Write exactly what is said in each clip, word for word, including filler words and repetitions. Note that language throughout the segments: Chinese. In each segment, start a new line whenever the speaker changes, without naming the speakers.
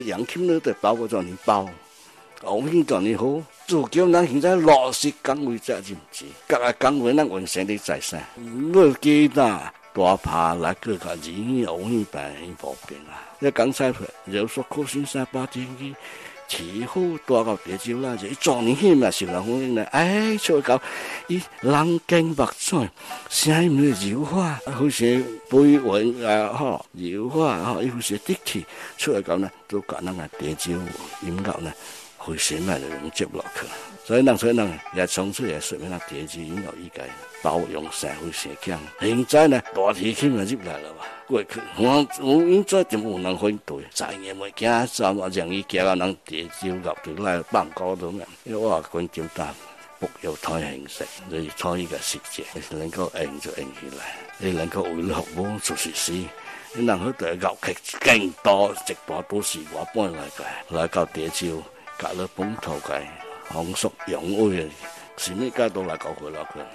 洋青呢就包個狀元包，紅興狀元好，做叫咱現在落實崗位責任制，各個崗位咱完成的在身，我記得大扒來個個字紅興辦很普遍啊，一講晒佢，有說科先生八點幾。起好大個地招啦，就一狀元獻嘛，小人好咧，哎，出搞伊人經百載，寫唔到油畫，好似碑文啊，嗬，油畫嗬，伊好似滴氣出嚟講呢，都講咱個地招音樂呢，會先嚟用接落去，所以咱所以咱也從此也說明咱地招音樂依個包容社會社強，現在呢大提琴就入來了吧。過去我我應該點有人反對？再也冇驚啥嘛，讓伊叫人地招入嚟來辦高度咩？因為我講點答，不要太形式，你錯呢個細節，你能夠硬就硬起來，你能夠為你服務做實事，你能夠對樂器更多，直播都是我搬來嘅，來到地招，隔咗本土嘅風俗養威，是咩家都來搞回來佢。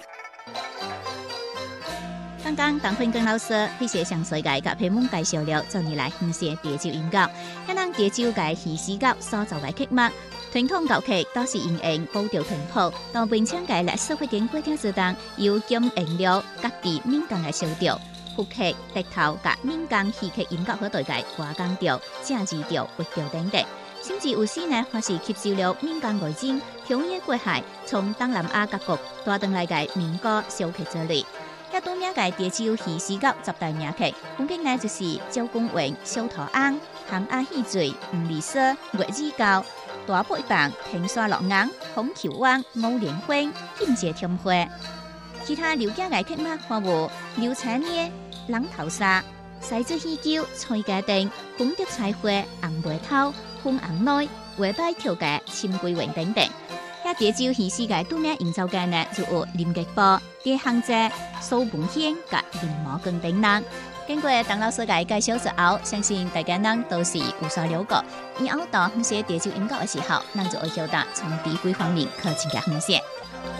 剛剛鄧坤根老師迄些詳細嘅甲批文介紹了，做年來唔少地招音樂，向咱地招嘅戲詩角所造嘅曲目，傳統樂器都是用用高調傳統，當並且嘅歷史發展過程之中，有兼應了各地民間嘅小調，復刻直頭甲民間戲曲音樂好對嘅華江調、正字調、活調等等，甚至有時呢，還是吸收了民間外景、鄉野過海，從東南亞各國帶轉來嘅民歌小曲之類。一多名嘅地招戲詩角十大名曲，分別呢就是趙公榮、小桃翁、含阿戲水、吳麗莎、月子教、大背棒、平沙落雁、紅橋灣、歐蓮花、金節添花。其他流行嘅曲目還有劉彩捏、人頭沙、西子喜酒、菜家丁、紅蝶彩花、紅梅頭、紅紅內、尾擺跳嘅深桂雲等等。一地招戲詩嘅多名演奏家呢，就有林吉波、葉行者、蘇文軒及林茂根等人。經過鄧老師嘅介紹之後，相信大家人都是有所了解。以後到那些地招音樂嘅時候，咱就會曉得從地幾方面去增加分析。